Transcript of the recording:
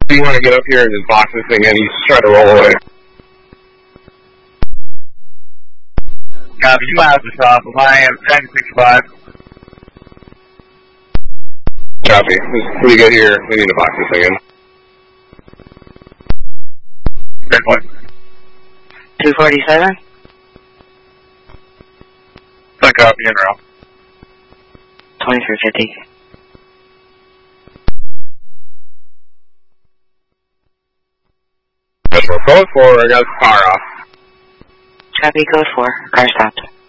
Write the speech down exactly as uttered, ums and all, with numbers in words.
You want to get up here and just box this thing in, he's trying to roll away. Copy, two miles to stop, I am ten sixty-five. Copy. When you get here, we need to box this thing in. Great point. two forty-seven? One copy, in row. twenty-three fifty. Code four, I got the car off. Copy, code four. Car stopped.